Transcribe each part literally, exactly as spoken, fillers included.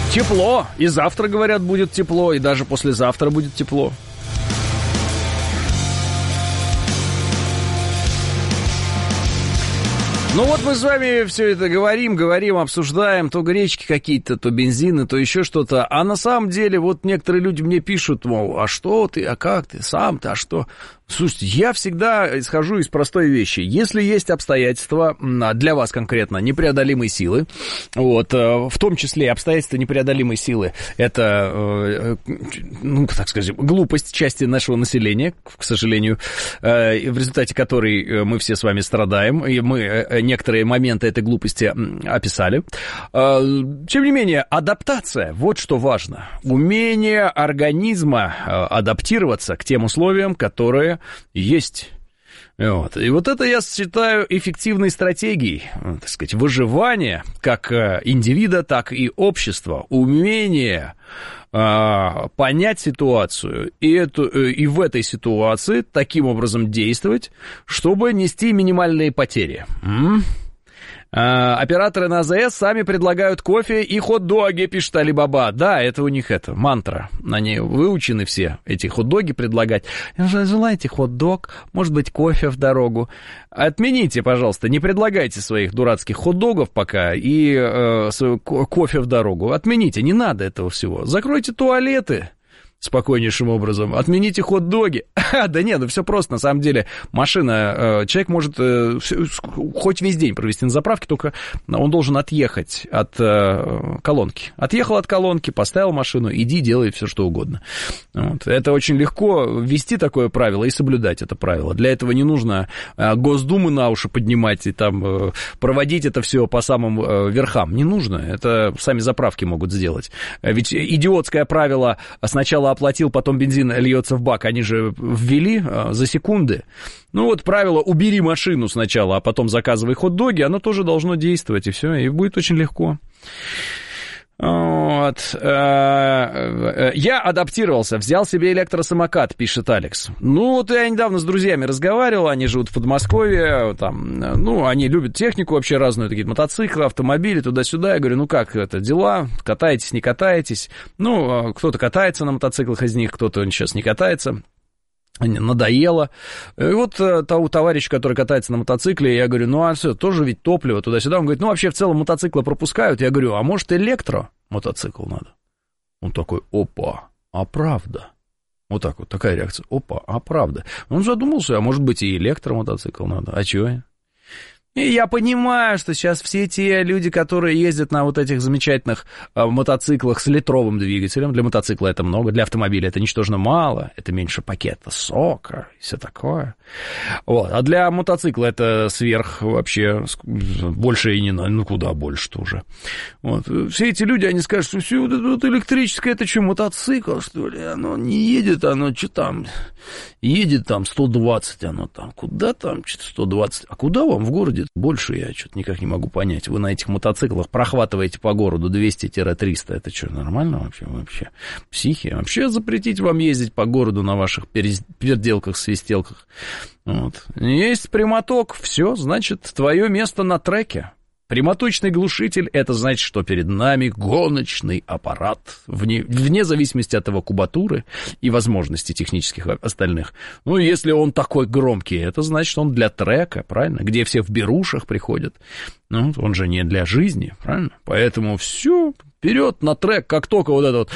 Тепло. И завтра, говорят, будет тепло, и даже послезавтра будет тепло. Ну вот мы с вами все это говорим, говорим, обсуждаем, то гречки какие-то, то бензины, то еще что-то. А на самом деле вот некоторые люди мне пишут, мол, а что ты, а как ты, сам-то, а что... Слушайте, я всегда исхожу из простой вещи. Если есть обстоятельства для вас конкретно непреодолимой силы, вот, в том числе обстоятельства непреодолимой силы, это, ну, так сказать, глупость части нашего населения, к сожалению, в результате которой мы все с вами страдаем, и мы некоторые моменты этой глупости описали. Тем не менее, адаптация, вот что важно. Умение организма адаптироваться к тем условиям, которые есть. Вот. И вот это я считаю эффективной стратегией, так сказать, выживания как индивида, так и общества. Умение а, понять ситуацию и, эту, и в этой ситуации таким образом действовать, чтобы нести минимальные потери. М? А, операторы на АЗС сами предлагают кофе и хот-доги, пишет Алибаба. Да, это у них это, мантра. Они выучены все, эти хот-доги предлагать. Желаете хот-дог, может быть, кофе в дорогу. Отмените, пожалуйста, не предлагайте своих дурацких хот-догов пока и э, кофе в дорогу. Отмените, не надо этого всего. Закройте туалеты спокойнейшим образом. Отмените хот-доги. Да нет, ну все просто, на самом деле. Машина, человек может хоть весь день провести на заправке, только он должен отъехать от колонки. Отъехал от колонки, поставил машину, иди, делай все, что угодно. Вот. Это очень легко ввести такое правило и соблюдать это правило. Для этого не нужно Госдумы на уши поднимать и там проводить это все по самым верхам. Не нужно. Это сами заправки могут сделать. Ведь идиотское правило сначала оплатил, потом бензин льется в бак, они же ввели за секунды. Ну вот правило «убери машину сначала, а потом заказывай хот-доги», оно тоже должно действовать, и все, и будет очень легко. Вот. Я адаптировался, взял себе электросамокат, пишет Алекс. Ну, вот я недавно с друзьями разговаривал, они живут в Подмосковье, там, ну, они любят технику вообще разную, такие мотоциклы, автомобили, туда-сюда. Я говорю, ну, как это, дела? Катаетесь, не катаетесь? Ну, кто-то катается на мотоциклах из них, кто-то сейчас не катается. Надоело. И вот того товарища, который катается на мотоцикле, я говорю, ну а все, тоже ведь топливо туда-сюда. Он говорит, ну вообще в целом мотоциклы пропускают. Я говорю, а может электромотоцикл надо? Он такой, опа, а правда? Вот так вот, такая реакция, опа, а правда? Он задумался, а может быть и электромотоцикл надо, а чего? И я понимаю, что сейчас все те люди, которые ездят на вот этих замечательных э, мотоциклах с литровым двигателем, для мотоцикла это много, для автомобиля это ничтожно мало, это меньше пакета сока и все такое. Вот. А для мотоцикла это сверх вообще больше и не надо, ну куда больше-то уже. Вот. Все эти люди, они скажут, что все вот это вот электрическое, это что, мотоцикл, что ли? Оно не едет, оно что там, едет там сто двадцать, оно там, куда там что-то сто двадцать, а куда вам в городе больше, я что-то никак не могу понять. Вы на этих мотоциклах прохватываете по городу двести-триста. Это что, нормально вообще? Вообще психи? Вообще запретить вам ездить по городу на ваших переделках, свистелках? Вот. Есть прямоток, все, значит, твое место на треке. Прямоточный глушитель — это значит, что перед нами гоночный аппарат, вне, вне зависимости от его кубатуры и возможностей технических остальных. Ну, если он такой громкий, это значит, он для трека, правильно? Где все в берушах приходят. Ну, он же не для жизни, правильно? Поэтому все, вперед на трек, как только вот это вот...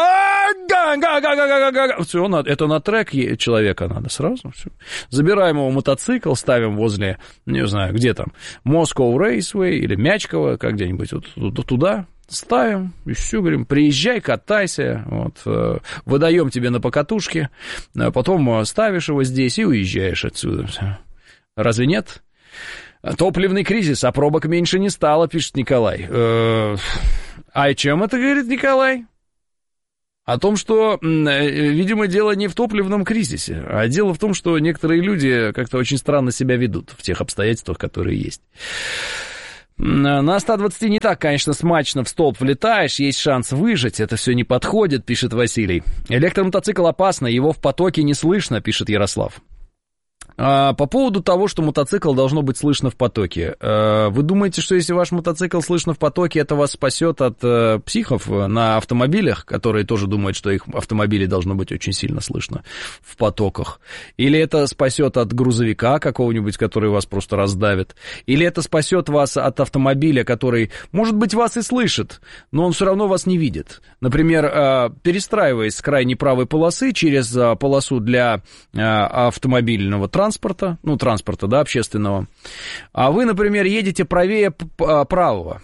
Все, это на трек человека надо сразу. Все. Забираем его мотоцикл, ставим возле, не знаю, где там, Moscow Raceway или Мячково, как где-нибудь вот туда, ставим, и все, говорим, приезжай, катайся, вот, выдаем тебе на покатушке, потом ставишь его здесь и уезжаешь отсюда. Разве нет? Топливный кризис, а пробок меньше не стало, пишет Николай. А о чем это говорит Николай? О том, что, видимо, дело не в топливном кризисе, а дело в том, что некоторые люди как-то очень странно себя ведут в тех обстоятельствах, которые есть. На ста двадцати не так, конечно, смачно в столб влетаешь, есть шанс выжить, это все не подходит, пишет Василий. Электромотоцикл опасно, его в потоке не слышно, пишет Ярослав. По поводу того, что мотоцикл должно быть слышно в потоке. Вы думаете, что если ваш мотоцикл слышно в потоке, это вас спасет от психов на автомобилях, которые тоже думают, что их автомобили должно быть очень сильно слышно в потоках? Или это спасет от грузовика какого-нибудь, который вас просто раздавит? Или это спасет вас от автомобиля, который, может быть, вас и слышит, но он все равно вас не видит? Например, перестраиваясь с крайней правой полосы через полосу для автомобильного транспорта, транспорта, ну, транспорта, да, общественного, а вы, например, едете правее правого.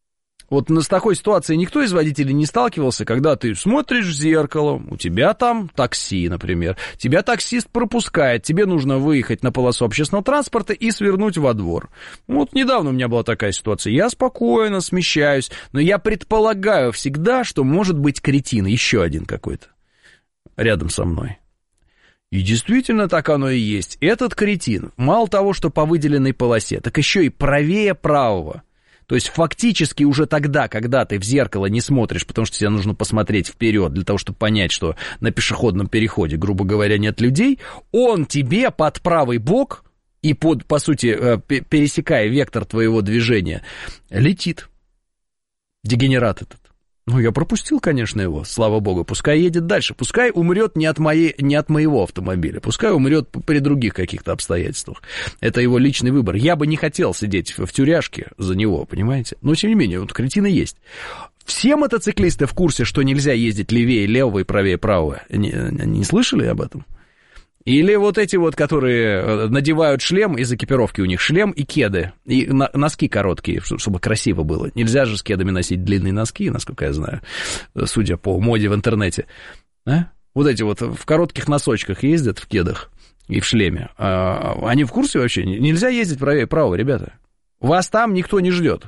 Вот с такой ситуацией никто из водителей не сталкивался, когда ты смотришь в зеркало, у тебя там такси, например, тебя таксист пропускает, тебе нужно выехать на полосу общественного транспорта и свернуть во двор. Вот недавно у меня была такая ситуация, я спокойно смещаюсь, но я предполагаю всегда, что может быть кретин, еще один какой-то, рядом со мной. И действительно так оно и есть. Этот кретин, мало того, что по выделенной полосе, так еще и правее правого. То есть фактически уже тогда, когда ты в зеркало не смотришь, потому что тебе нужно посмотреть вперед для того, чтобы понять, что на пешеходном переходе, грубо говоря, нет людей, он тебе под правый бок и, под, по сути, пересекая вектор твоего движения, летит. Дегенерат этот. Ну, я пропустил, конечно, его, слава богу, пускай едет дальше, пускай умрет не от, моей, не от моего автомобиля, пускай умрет при других каких-то обстоятельствах. Это его личный выбор. Я бы не хотел сидеть в тюряшке за него, понимаете? Но, тем не менее, вот кретины есть. Все мотоциклисты в курсе, что нельзя ездить левее левого и правее правого. Не, не слышали об этом? Или вот эти вот, которые надевают шлем, из экипировки у них шлем и кеды, и носки короткие, чтобы красиво было. Нельзя же с кедами носить длинные носки, насколько я знаю, судя по моде в интернете. А? Вот эти вот в коротких носочках ездят, в кедах и в шлеме. А, они в курсе вообще? Нельзя ездить правее правого, ребята. Вас там никто не ждет.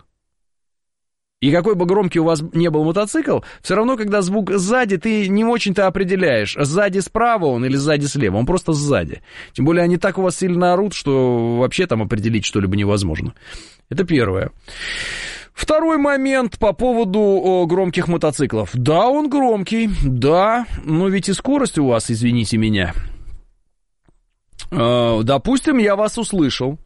И какой бы громкий у вас не был мотоцикл, все равно, когда звук сзади, ты не очень-то определяешь, сзади справа он или сзади слева, он просто сзади. Тем более они так у вас сильно орут, что вообще там определить что-либо невозможно. Это первое. Второй момент по поводу о, громких мотоциклов. Да, он громкий, да, но ведь и скорость у вас, извините меня. Э, допустим, я вас услышал.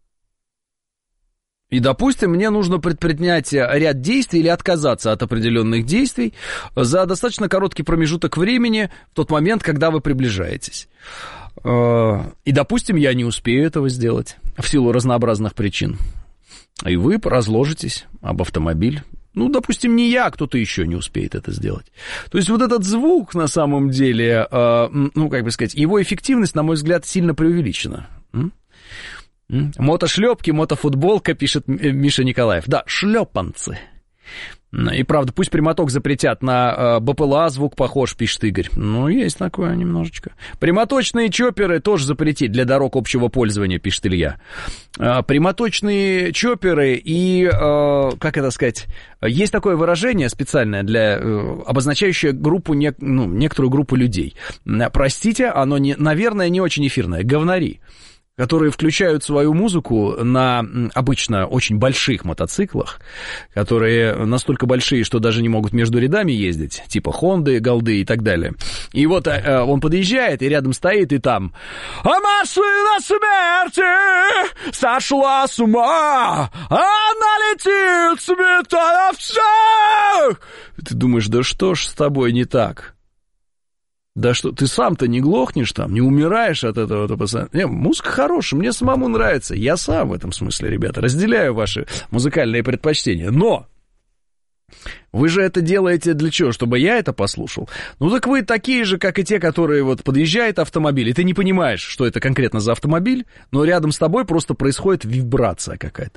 И, допустим, мне нужно предпринять ряд действий или отказаться от определенных действий за достаточно короткий промежуток времени в тот момент, когда вы приближаетесь. И, допустим, я не успею этого сделать в силу разнообразных причин. И вы разложитесь об автомобиль. Ну, допустим, не я, а кто-то еще не успеет это сделать. То есть вот этот звук, на самом деле, ну, как бы сказать, его эффективность, на мой взгляд, сильно преувеличена. Мотошлепки, мотофутболка, пишет Миша Николаев. Да, шлепанцы. И правда, пусть прямоток запретят, на БПЛА звук похож, пишет Игорь. Ну, есть такое немножечко. Прямоточные чопперы тоже запретить для дорог общего пользования, пишет Илья. Прямоточные чопперы и, как это сказать, есть такое выражение специальное, для, обозначающее группу, ну, некоторую группу людей. Простите, оно, не, наверное, не очень эфирное. Говнари, которые включают свою музыку на обычно очень больших мотоциклах, которые настолько большие, что даже не могут между рядами ездить, типа Хонды, Голды и так далее. И вот э, он подъезжает, и рядом стоит, и там «А машина смерти сошла с ума, она летит, сметая всех!» Ты думаешь, да что ж с тобой не так? Да что, ты сам-то не глохнешь там, не умираешь от этого? Не, музыка хорошая, мне самому нравится. Я сам в этом смысле, ребята, разделяю ваши музыкальные предпочтения. Но вы же это делаете для чего? Чтобы я это послушал? Ну так вы такие же, как и те, которые вот подъезжает автомобиль, и ты не понимаешь, что это конкретно за автомобиль, но рядом с тобой просто происходит вибрация какая-то.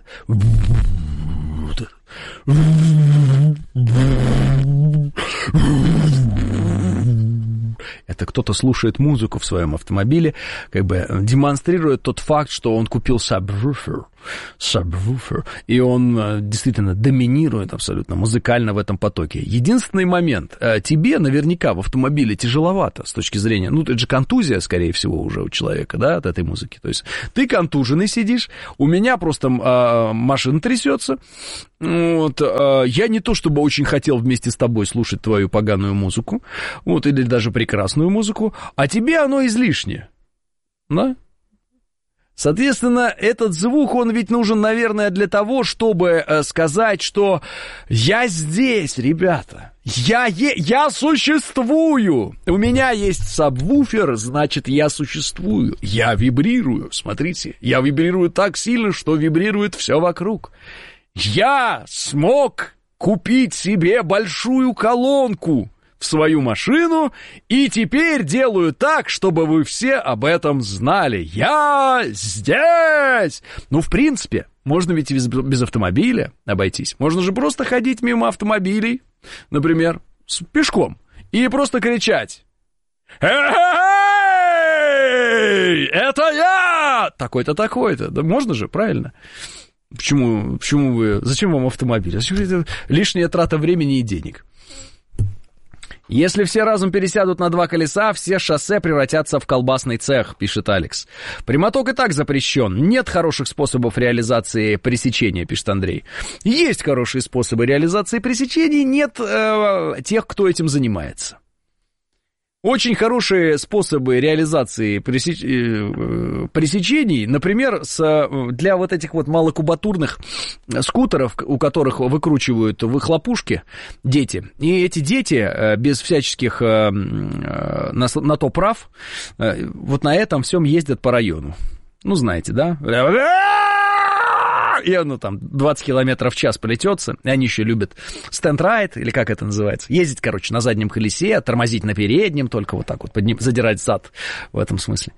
Это кто-то слушает музыку в своем автомобиле, как бы демонстрирует тот факт, что он купил сабвуфер, сабвуфер, и он действительно доминирует абсолютно музыкально в этом потоке. Единственный момент, тебе наверняка в автомобиле тяжеловато с точки зрения, ну, это же контузия, скорее всего, уже у человека, да, от этой музыки. То есть ты контуженный сидишь, у меня просто а, машина трясется. Вот, а, я не то чтобы очень хотел вместе с тобой слушать твою поганую музыку, вот, или даже прекрасную музыку, а тебе оно излишне, да? Соответственно, этот звук, он ведь нужен, наверное, для того, чтобы э, сказать, что я здесь, ребята, я, е- я существую, у меня есть сабвуфер, значит, я существую, я вибрирую, смотрите, я вибрирую так сильно, что вибрирует все вокруг. Я смог купить себе большую колонку в свою машину, и теперь делаю так, чтобы вы все об этом знали. Я здесь! Ну, в принципе, можно ведь и без, без автомобиля обойтись. Можно же просто ходить мимо автомобилей, например, с, пешком, и просто кричать: «Эй, это я! Такой-то, такой-то». Да можно же, правильно? Почему, почему вы... Зачем вам автомобиль? Зачем это лишняя трата времени и денег? Если все разом пересядут на два колеса, все шоссе превратятся в колбасный цех, пишет Алекс. Прямоток и так запрещен. Нет хороших способов реализации пресечения, пишет Андрей. Есть хорошие способы реализации пресечений, нет э, тех, кто этим занимается. Очень хорошие способы реализации пресеч... пресечений, например, с... для вот этих вот малокубатурных скутеров, у которых выкручивают выхлопушки дети. И эти дети без всяческих на, на то прав вот на этом всем ездят по району. Ну, знаете, да? И оно там двадцать километров в час полетется. И они еще любят стенд-райд, или как это называется. Ездить, короче, на заднем колесе, тормозить на переднем, только вот так вот подним, задирать зад в этом смысле.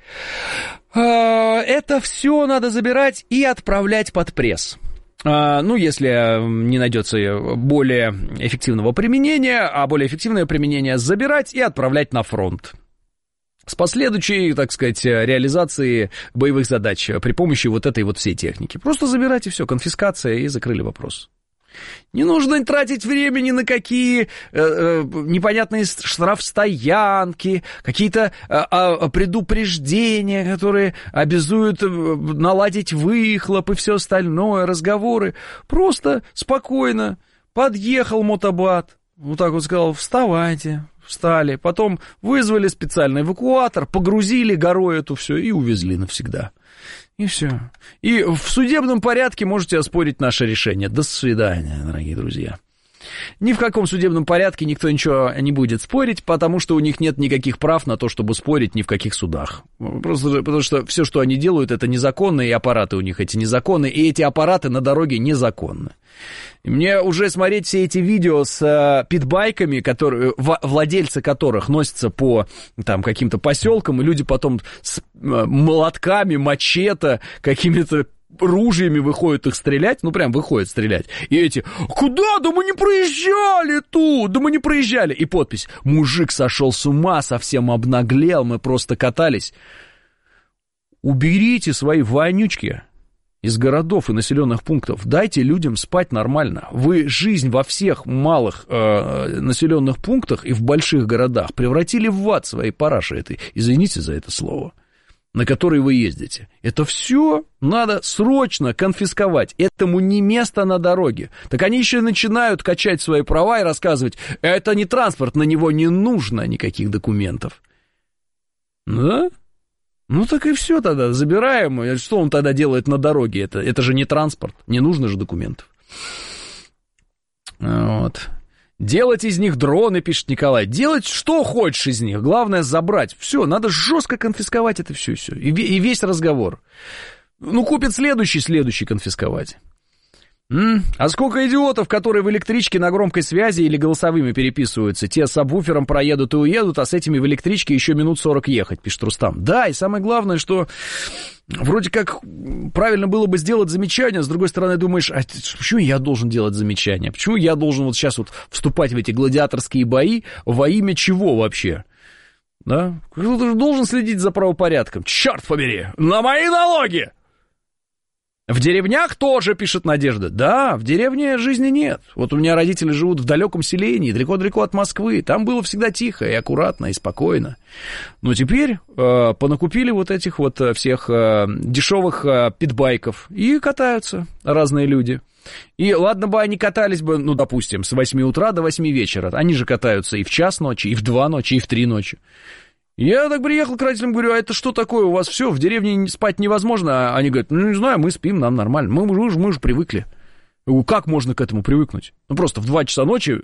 Это все надо забирать и отправлять под пресс. Ну, если не найдется более эффективного применения, а более эффективное применение забирать и отправлять на фронт. С последующей, так сказать, реализацией боевых задач при помощи вот этой вот всей техники. Просто забирайте все, конфискация, и закрыли вопрос. Не нужно тратить времени на какие э, э, непонятные штрафстоянки, какие-то э, предупреждения, которые обязуют наладить выхлоп и все остальное, разговоры. Просто спокойно подъехал мотобат, вот так вот сказал: вставайте. Встали, потом вызвали специальный эвакуатор, погрузили горой эту все и увезли навсегда. И все. И в судебном порядке можете оспорить наше решение. До свидания, дорогие друзья. Ни в каком судебном порядке никто ничего не будет спорить, потому что у них нет никаких прав на то, чтобы спорить ни в каких судах. Просто потому что все, что они делают, это незаконно, и аппараты у них эти незаконны, и эти аппараты на дороге незаконны. И мне уже смотреть все эти видео с э, питбайками, которые, в, владельцы которых носятся по там, каким-то поселкам, и люди потом с э, молотками, мачете, какими-то ружьями выходят их стрелять, ну прям выходят стрелять. И эти: куда? Да мы не проезжали тут, да мы не проезжали. И подпись: мужик сошел с ума, совсем обнаглел, мы просто катались. Уберите свои вонючки из городов и населенных пунктов. Дайте людям спать нормально. Вы жизнь во всех малых э, населенных пунктах и в больших городах превратили в ад своей параши этой. Извините за это слово. На который вы ездите. Это все надо срочно конфисковать. Этому не место на дороге. Так они еще начинают качать свои права и рассказывать: это не транспорт, на него не нужно никаких документов. Да? Ну так и все тогда, забираем. Что он тогда делает на дороге? Это, это же не транспорт, не нужно же документов. Вот. Делать из них дроны, пишет Николай. Делать что хочешь из них. Главное забрать. Все, надо жестко конфисковать это все. все. И, и весь разговор. Ну, купит следующий, следующий конфисковать. М? А сколько идиотов, которые в электричке на громкой связи или голосовыми переписываются. Те с сабвуфером проедут и уедут, а с этими в электричке еще минут сорок ехать, пишет Рустам. Да, и самое главное, что вроде как правильно было бы сделать замечание, с другой стороны думаешь: а почему я должен делать замечание? Почему я должен вот сейчас вот вступать в эти гладиаторские бои? Во имя чего вообще? Да? Кто-то же должен следить за правопорядком. Черт побери! На мои налоги! В деревнях тоже, пишет Надежда. Да, в деревне жизни нет. Вот у меня родители живут в далеком селении, далеко-далеко от Москвы. Там было всегда тихо и аккуратно, и спокойно. Но теперь э, понакупили вот этих вот всех э, дешевых э, питбайков. И катаются разные люди. И ладно бы они катались бы, ну, допустим, с восьми утра до восьми вечера. Они же катаются и в час ночи, и в два ночи, и в три ночи. Я так приехал к родителям, говорю, а это что такое, у вас все, в деревне спать невозможно? А они говорят, ну, не знаю, мы спим, нам нормально, мы, мы, мы же привыкли. Я говорю, как можно к этому привыкнуть? Ну, просто в два часа ночи...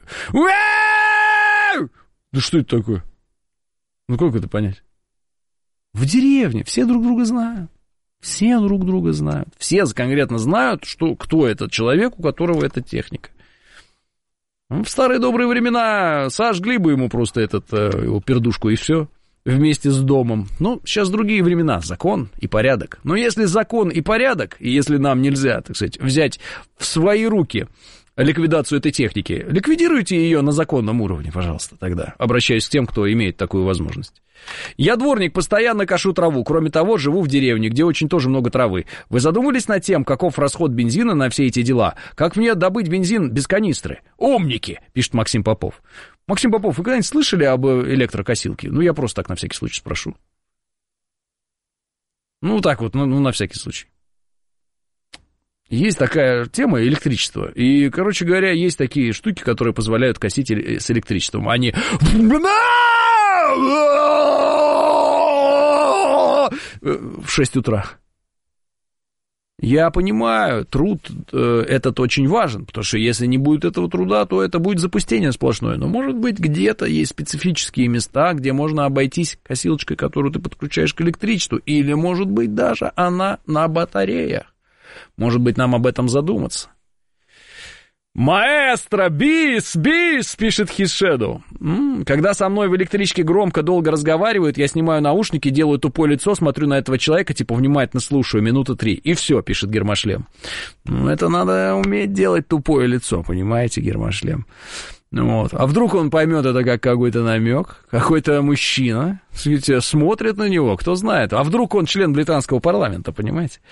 Да что это такое? Ну, как это понять? В деревне все друг друга знают. Все друг друга знают. Все конкретно знают, что, кто этот человек, у которого эта техника. В старые добрые времена сожгли бы ему просто этот, его пердушку, и все, вместе с домом. Ну, сейчас другие времена, закон и порядок. Но если закон и порядок, и если нам нельзя, так сказать, взять в свои руки ликвидацию этой техники, ликвидируйте ее на законном уровне, пожалуйста, тогда. Обращаюсь к тем, кто имеет такую возможность. Я дворник, постоянно кошу траву. Кроме того, живу в деревне, где очень тоже много травы. Вы задумывались над тем, каков расход бензина на все эти дела? Как мне добыть бензин без канистры? Умники, пишет Максим Попов. Максим Попов, вы когда-нибудь слышали об электрокосилке? Ну, я просто так на всякий случай спрошу. Ну, так вот, ну, ну на всякий случай. Есть такая тема электричества. И, короче говоря, есть такие штуки, которые позволяют косить с электричеством. Они... в шесть утра. Я понимаю, труд э, этот очень важен, потому что если не будет этого труда, то это будет запустение сплошное. Но, может быть, где-то есть специфические места, где можно обойтись косилочкой, которую ты подключаешь к электричеству. Или, может быть, даже она на батареях. Может быть, нам об этом задуматься. Маэстро, бис, бис, пишет Хишеду. Когда со мной в электричке громко долго разговаривают, я снимаю наушники, делаю тупое лицо, смотрю на этого человека, типа внимательно слушаю, минуты три, и все, пишет Гермошлем. Ну, это надо уметь делать тупое лицо, понимаете, Гермошлем. Вот. А вдруг он поймет это как какой-то намек, какой-то мужчина, смотрит на него, кто знает. А вдруг он член британского парламента, понимаете?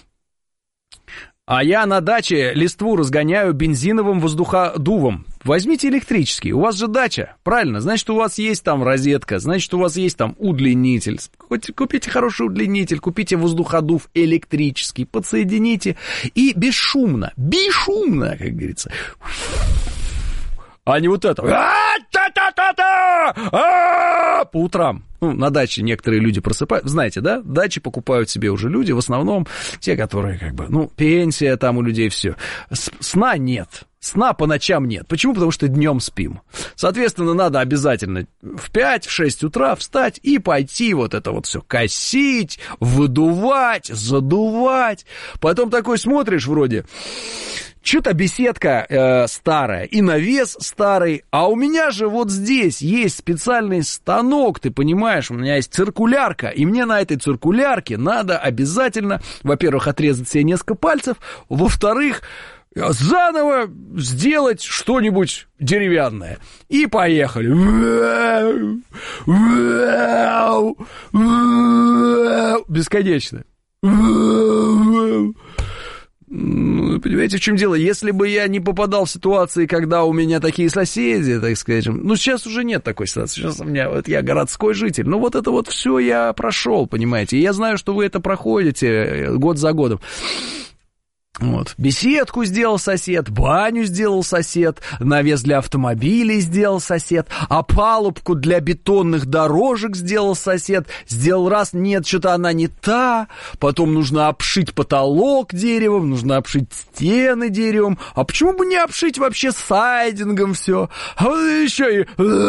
А я на даче листву разгоняю бензиновым воздуходувом. Возьмите электрический, у вас же дача, правильно, значит, у вас есть там розетка, значит, у вас есть там удлинитель. Хоть купите хороший удлинитель, купите воздуходув электрический, подсоедините и бесшумно, бесшумно, как говорится, а не вот это. По утрам. Ну, на даче некоторые люди просыпают. Знаете, да? Дачи покупают себе уже люди, в основном те, которые как бы, ну, пенсия там у людей, все. Сна нет. Сна по ночам нет. Почему? Потому что днем спим. Соответственно, надо обязательно в пять-шесть утра встать и пойти вот это вот все косить, выдувать, задувать. Потом такой смотришь вроде... Что-то беседка э, старая и навес старый, а у меня же вот здесь есть специальный станок, ты понимаешь, у меня есть циркулярка, и мне на этой циркулярке надо обязательно, во-первых, отрезать себе несколько пальцев, во-вторых, заново сделать что-нибудь деревянное. И поехали. Бесконечно. Ну, понимаете, в чем дело? Если бы я не попадал в ситуации, когда у меня такие соседи, так сказать, ну, сейчас уже нет такой ситуации, сейчас у меня, вот я городской житель, ну, вот это вот все я прошел, понимаете, и я знаю, что вы это проходите год за годом. Вот. Беседку сделал сосед, баню сделал сосед, навес для автомобилей сделал сосед, опалубку для бетонных дорожек сделал сосед, сделал раз, нет, что-то она не та, потом нужно обшить потолок деревом, нужно обшить стены деревом, а почему бы не обшить вообще сайдингом все, а вот еще и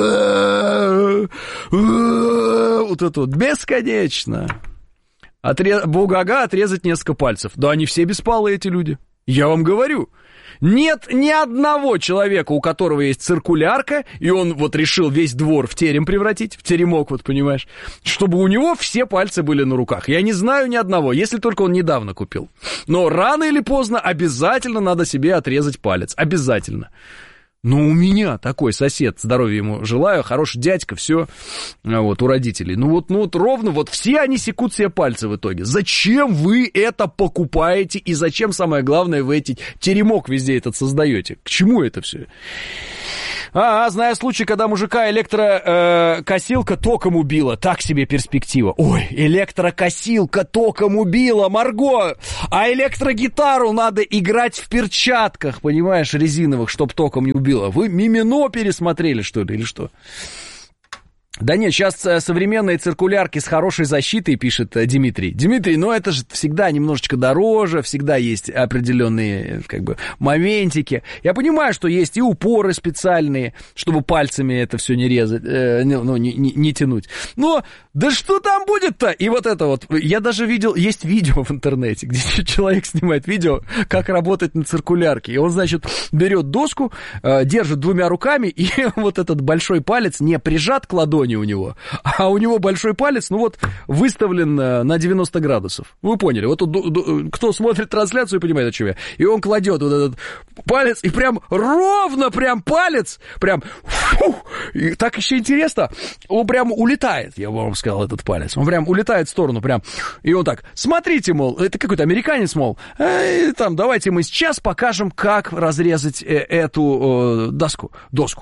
вот это вот бесконечно. Отре... Бугага отрезать несколько пальцев. Да они все беспалые, эти люди. Я вам говорю. Нет ни одного человека, у которого есть циркулярка, и он вот решил весь двор в терем превратить, в теремок, вот понимаешь, чтобы у него все пальцы были на руках. Я не знаю ни одного, если только он недавно купил. Но рано или поздно обязательно надо себе отрезать палец. Обязательно. Но у меня такой сосед, здоровья ему желаю, хороший дядька, все, вот, у родителей. Ну вот, ну вот ровно, вот все они секут себе пальцы в итоге. Зачем вы это покупаете и зачем, самое главное, вы эти теремок везде этот создаете? К чему это все? А, знаю случай, когда мужика электрокосилка э, током убила. Так себе перспектива. Ой, электрокосилка током убила, Марго! А электрогитару надо играть в перчатках, понимаешь, резиновых, чтоб током не убила. Вы Мимино пересмотрели, что ли, или что? Да нет, сейчас современные циркулярки с хорошей защитой, пишет Дмитрий. Дмитрий, ну это же всегда немножечко дороже, всегда есть определенные, как бы, моментики. Я понимаю, что есть и упоры специальные, чтобы пальцами это все не резать, э, ну, не, не, не тянуть. Но да что там будет-то? И вот это вот, я даже видел, есть видео в интернете, где человек снимает видео, как работать на циркулярке. И он, значит, берет доску, э, держит двумя руками, и вот этот большой палец не прижат к ладони у него, а у него большой палец, ну вот, выставлен на девяносто градусов. Вы поняли, вот тут, кто смотрит трансляцию, понимает, о чем я. И он кладет вот этот палец, и прям ровно прям палец, прям, фу, и так еще интересно, он прям улетает, я вам сказал, этот палец, он прям улетает в сторону, прям, и он так, смотрите, мол, это какой-то американец, мол, э, там, давайте мы сейчас покажем, как разрезать э, эту э, доску, доску.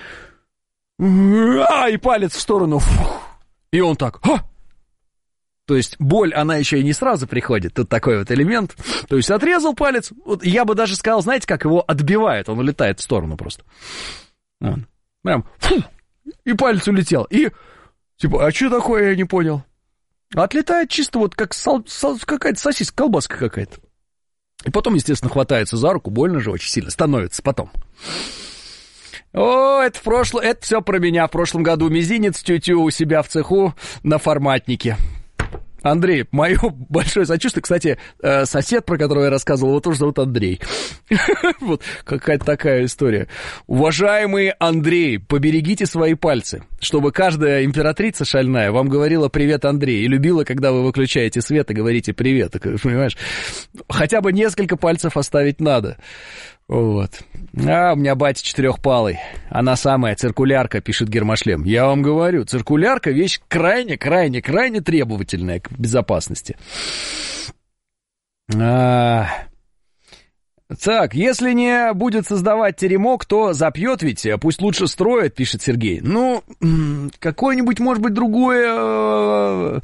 А, и палец в сторону. Фух. И он так. А! То есть боль, она еще и не сразу приходит. Тут такой вот элемент. То есть отрезал палец. Вот, я бы даже сказал, знаете, как его отбивает. Он улетает в сторону просто. Вот. Прям. Фу, и палец улетел. И типа, а что такое, я не понял. Отлетает чисто вот как сол, сол, какая-то сосиска, колбаска какая-то. И потом, естественно, хватается за руку. Больно же очень сильно становится потом. О, это в прошлом, это все про меня. В прошлом году мизинец тю-тю у себя в цеху на форматнике. Андрей, мое большое сочувствие. Кстати, сосед, про которого я рассказывал, его тоже зовут Андрей. Вот какая-то такая история. Уважаемый Андрей, поберегите свои пальцы, чтобы каждая императрица шальная вам говорила «Привет, Андрей», и любила, когда вы выключаете свет и говорите «Привет», понимаешь? Хотя бы несколько пальцев оставить надо. Вот. А, у меня батя четырехпалый. Она самая, циркулярка, пишет Гермошлем. Я вам говорю, циркулярка вещь крайне-крайне-крайне требовательная к безопасности. А... Так, если не будет создавать теремок, то запьет ведь, пусть лучше строит, пишет Сергей. Ну, какой-нибудь, может быть, другой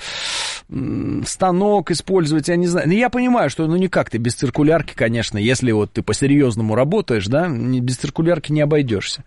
станок использовать, я не знаю. Ну, я понимаю, что ну никак ты без циркулярки, конечно, если вот ты по-серьезному работаешь, да, без циркулярки не обойдешься.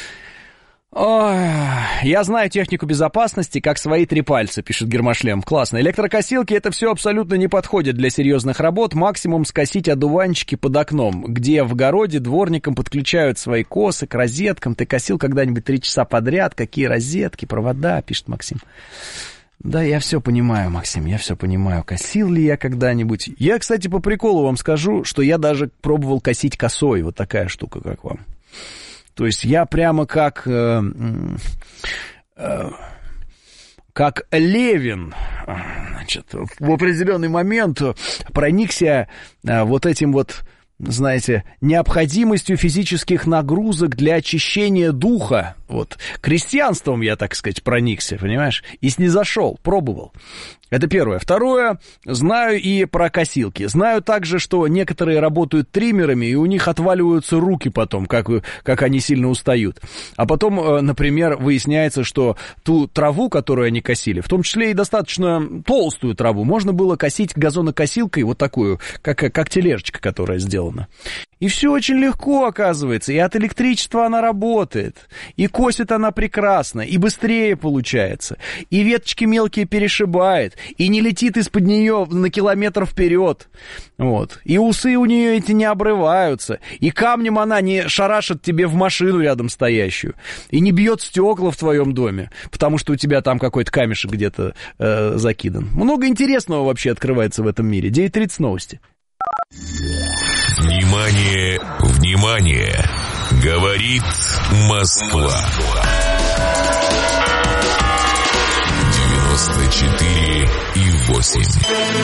Ой, я знаю технику безопасности, как свои три пальца, пишет Гермошлем. Классно. Электрокосилки это все абсолютно не подходит для серьезных работ. Максимум скосить одуванчики под окном, где в огороде дворникам подключают свои косы к розеткам. Ты косил когда-нибудь три часа подряд? Какие розетки, провода, пишет Максим. Да, я все понимаю, Максим, я все понимаю. Косил ли я когда-нибудь? Я, кстати, по приколу вам скажу, что я даже пробовал косить косой. Вот такая штука, как вам. То есть я прямо как, э, э, как Левин, значит, в определенный момент проникся э, вот этим вот, знаете, необходимостью физических нагрузок для очищения духа. Вот, крестьянством я, так сказать, проникся, понимаешь, и снизошел, пробовал. Это первое. Второе, знаю и про косилки. Знаю также, что некоторые работают триммерами, и у них отваливаются руки потом, как, как они сильно устают. А потом, например, выясняется, что ту траву, которую они косили, в том числе и достаточно толстую траву, можно было косить газонокосилкой, вот такую, как, как тележечка, которая сделана. И все очень легко, оказывается, и от электричества она работает, и косит она прекрасно, и быстрее получается, и веточки мелкие перешибает, и не летит из-под нее на километр вперед, вот, и усы у нее эти не обрываются, и камнем она не шарашит тебе в машину рядом стоящую, и не бьет стекла в твоем доме, потому что у тебя там какой-то камешек где-то э, закидан. Много интересного вообще открывается в этом мире. девять тридцать новости. Внимание, внимание! Говорит Москва. девяносто четыре и восемь.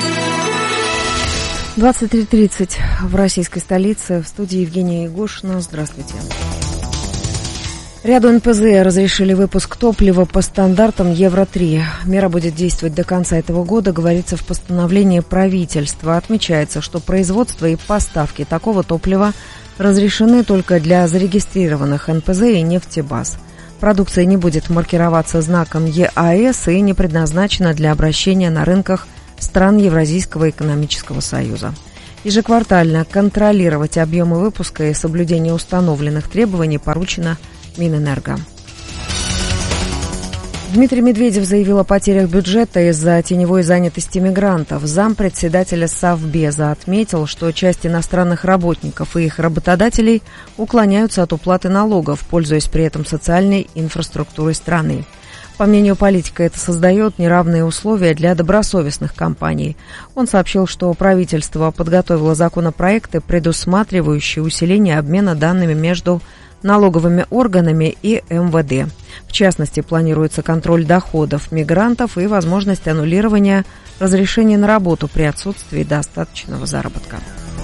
двадцать три тридцать в российской столице. В студии Евгения Егошина. Здравствуйте. Ряду эн пэ зэ разрешили выпуск топлива по стандартам Евро три. Мера будет действовать до конца этого года, говорится в постановлении правительства. Отмечается, что производство и поставки такого топлива разрешены только для зарегистрированных эн пэ зэ и нефтебаз. Продукция не будет маркироваться знаком е а эс и не предназначена для обращения на рынках стран Евразийского экономического союза. Ежеквартально контролировать объемы выпуска и соблюдение установленных требований поручено Минэнерго. Дмитрий Медведев заявил о потерях бюджета из-за теневой занятости мигрантов. Зампредседателя Совбеза отметил, что часть иностранных работников и их работодателей уклоняются от уплаты налогов, пользуясь при этом социальной инфраструктурой страны. По мнению политика, это создает неравные условия для добросовестных компаний. Он сообщил, что правительство подготовило законопроекты, предусматривающие усиление обмена данными между налоговыми органами и эм вэ дэ. В частности, планируется контроль доходов мигрантов и возможность аннулирования разрешения на работу при отсутствии достаточного заработка.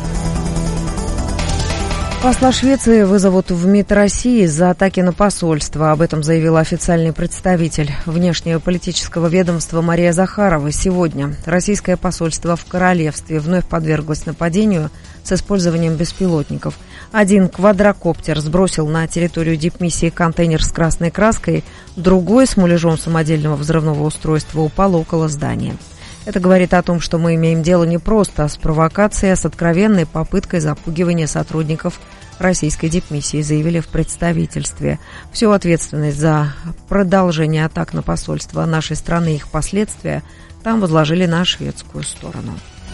Посла Швеции вызовут в МИД России за атаки на посольство. Об этом заявила официальный представитель внешнеполитического ведомства Мария Захарова сегодня. Российское посольство в королевстве вновь подверглось нападению с использованием беспилотников. Один квадрокоптер сбросил на территорию дипмиссии контейнер с красной краской, другой с муляжом самодельного взрывного устройства упал около здания. Это говорит о том, что мы имеем дело не просто с провокацией, а с откровенной попыткой запугивания сотрудников российской дипмиссии, заявили в представительстве. Всю ответственность за продолжение атак на посольство нашей страны и их последствия там возложили на шведскую сторону.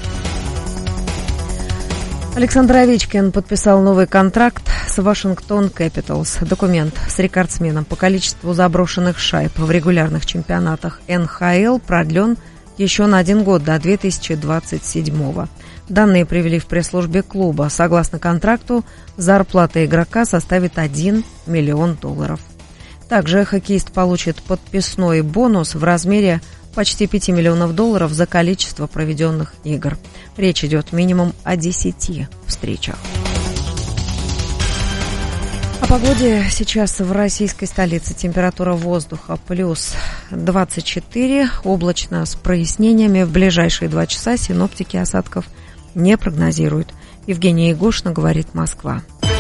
Александр Овечкин подписал новый контракт с Вашингтон Кэпиталс. Документ с рекордсменом по количеству заброшенных шайб в регулярных чемпионатах эн ха эл продлен еще на один год, до две тысячи двадцать седьмого. Данные привели в пресс-службе клуба. Согласно контракту, зарплата игрока составит один миллион долларов. Также хоккеист получит подписной бонус в размере почти пять миллионов долларов за количество проведенных игр. Речь идет минимум о десяти встречах. О погоде сейчас в российской столице. Температура воздуха плюс двадцать четыре, облачно с прояснениями. В ближайшие два часа синоптики осадков не прогнозируют. Евгения Ягушина, говорит Москва.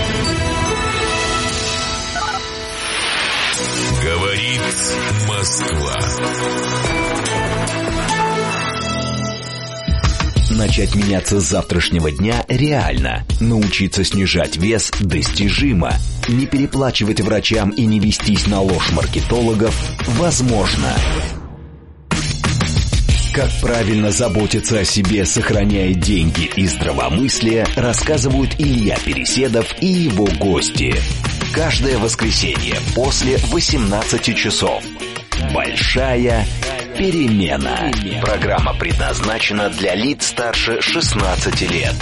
Говорит Москва. Начать меняться с завтрашнего дня реально. Научиться снижать вес достижимо. Не переплачивать врачам и не вестись на ложь маркетологов возможно. Как правильно заботиться о себе, сохраняя деньги и здравомыслие, рассказывают Илья Переседов и его гости. Каждое воскресенье после восемнадцати часов. Большая перемена. Программа предназначена для лиц старше шестнадцати лет.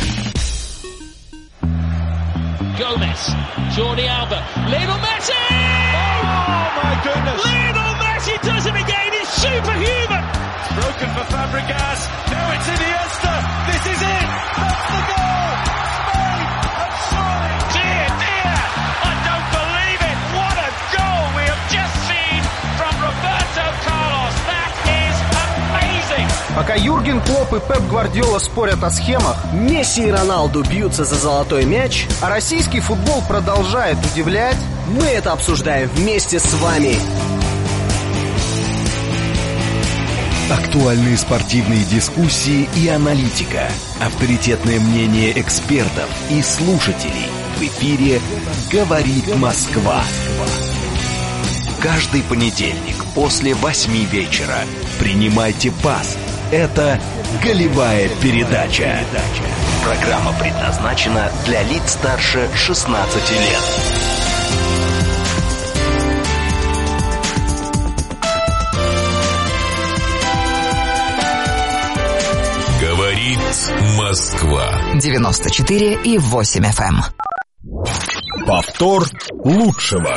Gomez, Jordi Alba, Lionel Messi! Oh my goodness! Lionel Messi does it again, he's superhuman! It's broken for Fabregas, now it's Iniesta, this is it! That's the goal! Spain have scored! Dear, dear, I don't believe it! What a goal we have just seen from Roberto Carlos! That is amazing! Пока Юрген Клопп и Пеп Гвардиола спорят о схемах, Месси и Роналду бьются за золотой мяч, а российский футбол продолжает удивлять, мы это обсуждаем вместе с вами. Актуальные спортивные дискуссии и аналитика. Авторитетное мнение экспертов и слушателей. В эфире «Говорит Москва». Каждый понедельник после восьми вечера принимайте пас. Это «Голевая передача». Программа предназначена для лиц старше шестнадцати лет. Говорит Москва. девяносто четыре и восемь эф эм. Повтор лучшего.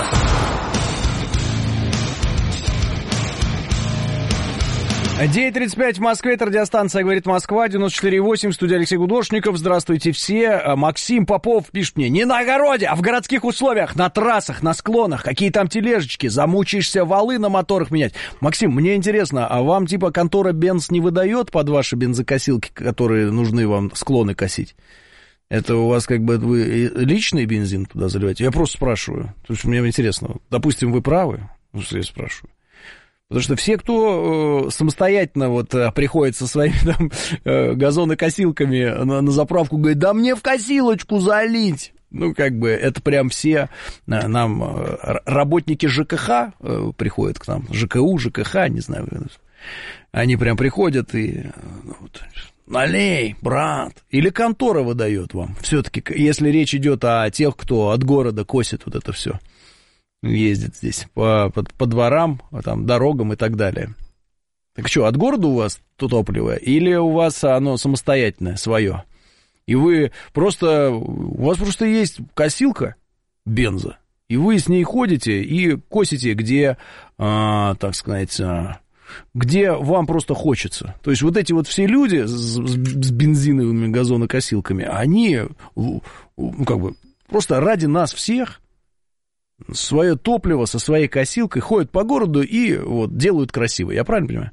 девять тридцать пять в Москве, это радиостанция «Говорит Москва», девяносто четыре и восемь, студия Алексей Гудошников. Здравствуйте все. Максим Попов пишет мне: не на огороде, а в городских условиях, на трассах, на склонах. Какие там тележечки, замучаешься валы на моторах менять. Максим, мне интересно, а вам типа контора Бенц не выдает под ваши бензокосилки, которые нужны вам склоны косить? Это у вас как бы вы личный бензин туда заливаете? Я просто спрашиваю, потому что мне интересно. Допустим, вы правы, я спрашиваю. Потому что все, кто э, самостоятельно вот э, приходит со своими там э, газонокосилками на, на заправку, говорит: да мне в косилочку залить. Ну, как бы, это прям все нам работники ЖКХ приходят к нам, ЖКУ, ЖКХ, не знаю, они прям приходят и... Налей, брат. Или контора выдает вам. Все-таки, если речь идет о тех, кто от города косит вот это все. Ездит здесь по, по, по дворам, там, дорогам и так далее. Так что, от города у вас то топливо? Или у вас оно самостоятельное, свое? И вы просто... У вас просто есть косилка бенза. И вы с ней ходите и косите, где, а, так сказать... где вам просто хочется. То есть вот эти вот все люди с, с бензиновыми газонокосилками, они, ну, как бы, просто ради нас всех свое топливо со своей косилкой ходят по городу и вот делают красиво. Я правильно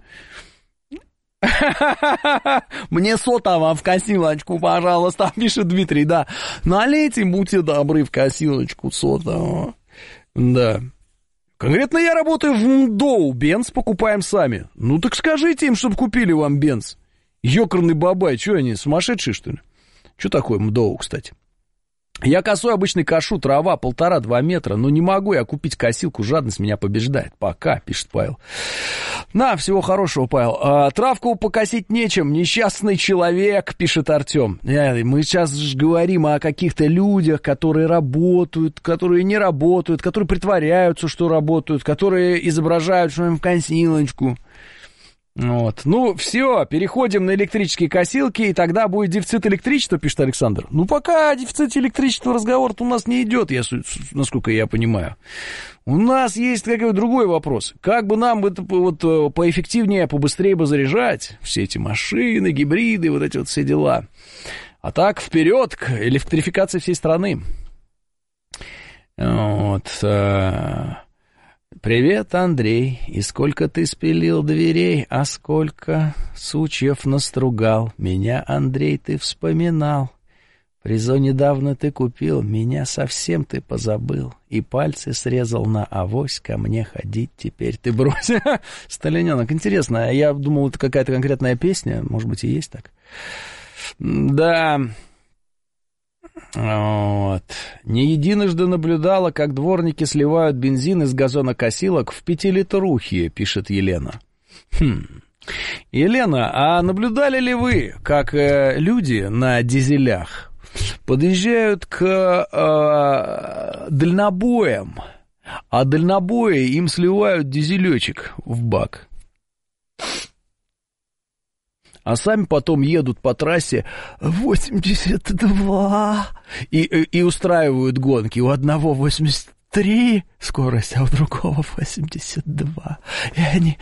понимаю? Мне сота вам в косилочку, пожалуйста, пишет Дмитрий, да. Налейте, будьте добры, в косилочку сота. Да. Конкретно я работаю в МДОУ, бенз покупаем сами. Ну так скажите им, чтобы купили вам бенз. Ёкарный бабай, что они, сумасшедшие, что ли? Что такое МДОУ, кстати? Я косой обычный кошу, трава полтора-два метра, но не могу я купить косилку, жадность меня побеждает. Пока, пишет Павел. На, всего хорошего, Павел. А, травку покосить нечем, несчастный человек, пишет Артем. Мы сейчас же говорим о каких-то людях, которые работают, которые не работают, которые притворяются, что работают, которые изображают, что им в косилочку. Вот. Ну, все, переходим на электрические косилки, и тогда будет дефицит электричества, пишет Александр. Ну, пока о дефиците электричества разговор у нас не идет, я, насколько я понимаю. У нас есть какой-то другой вопрос. Как бы нам это вот поэффективнее, побыстрее бы заряжать все эти машины, гибриды, вот эти вот все дела. А так, вперед к электрификации всей страны. Вот... Привет, Андрей, и сколько ты спилил дверей, а сколько сучьев настругал. Меня, Андрей, ты вспоминал. Призо недавно ты купил, меня совсем ты позабыл. И пальцы срезал на авось, ко мне ходить теперь ты брось. Сталиненок, интересно, я думал, это какая-то конкретная песня, может быть, и есть так. Да... Вот. Не единожды наблюдала, как дворники сливают бензин из газонокосилок в пятилитрухи, пишет Елена. Хм. Елена, а наблюдали ли вы, как э, люди на дизелях подъезжают к э, дальнобоям, а дальнобои им сливают дизелечек в бак? А сами потом едут по трассе восемьдесят два и, и, и устраивают гонки. У одного восемьдесят три скорость, а у другого восемьдесят два. И они...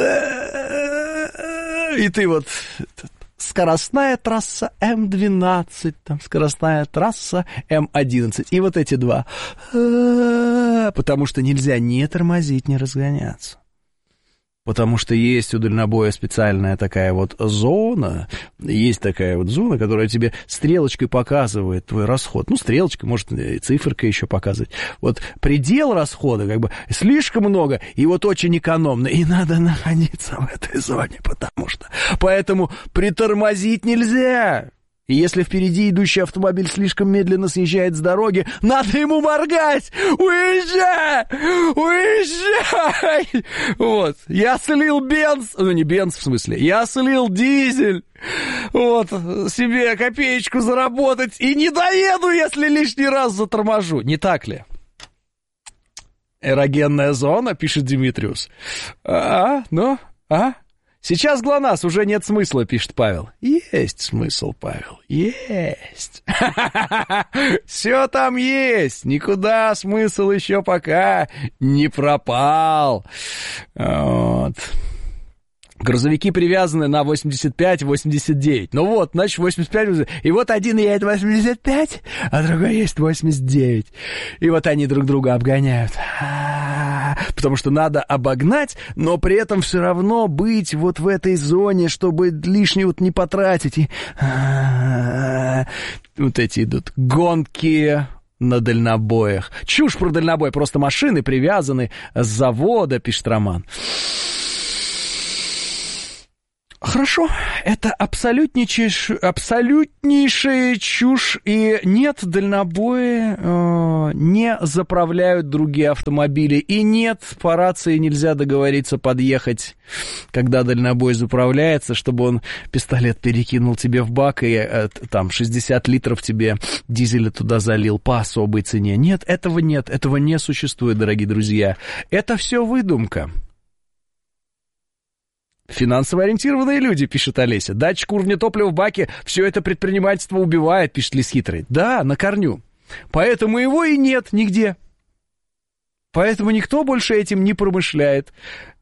И ты вот... Скоростная трасса эм двенадцать, там скоростная трасса эм одиннадцать. И вот эти два. Потому что нельзя ни тормозить, ни разгоняться. Потому что есть у дальнобоя специальная такая вот зона, есть такая вот зона, которая тебе стрелочкой показывает твой расход. Ну, стрелочкой, может, и циферкой еще показывать. Вот предел расхода, как бы, слишком много, и вот очень экономно, и надо находиться в этой зоне, потому что... Поэтому притормозить нельзя. И если впереди идущий автомобиль слишком медленно съезжает с дороги, надо ему моргать! Уезжай! Уезжай! Вот. Я слил бенз... Ну, не бенз, в смысле. Я слил дизель. Вот. Себе копеечку заработать. И не доеду, если лишний раз заторможу. Не так ли? Эрогенная зона, пишет Димитриус. А, ну, а? Сейчас ГЛОНАСС, уже нет смысла, пишет Павел. Есть смысл, Павел, есть. Все там есть, никуда смысл еще пока не пропал. Вот. Грузовики привязаны на восемьдесят пять восемьдесят девять. Ну вот, значит, восемьдесят пять... И вот один едет восемьдесят пять, а другой есть восемьдесят девять. И вот они друг друга обгоняют. Потому что надо обогнать, но при этом все равно быть вот в этой зоне, чтобы лишнего вот не потратить. И... Вот эти идут гонки на дальнобоях. Чушь про дальнобой, просто машины привязаны с завода, пишет Роман. Хорошо, это абсолютнейшая, абсолютнейшая чушь, и нет, дальнобои э, не заправляют другие автомобили, и нет, по рации нельзя договориться подъехать, когда дальнобой заправляется, чтобы он пистолет перекинул тебе в бак и э, там шестьдесят литров тебе дизеля туда залил по особой цене. Нет, этого нет, этого не существует, дорогие друзья. Это все выдумка. Финансово ориентированные люди, пишет Олеся. Датчик уровня топлива в баке, все это предпринимательство убивает, пишет Лис Хитрый. Да, на корню. Поэтому его и нет нигде. Поэтому никто больше этим не промышляет.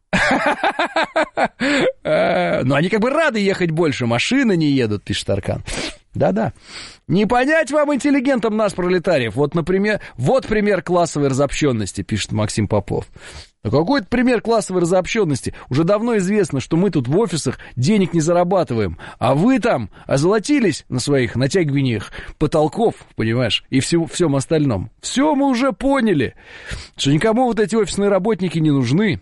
Но они как бы рады ехать больше, машины не едут, пишет Аркан. Да-да. Не понять вам, интеллигентам, нас, пролетариев. Вот, например, вот пример классовой разобщенности, пишет Максим Попов. А какой-то пример классовой разобщенности. Уже давно известно, что мы тут в офисах денег не зарабатываем, а вы там озолотились на своих натягиваниях потолков, понимаешь, и всем, всем остальном. Все мы уже поняли, что никому вот эти офисные работники не нужны.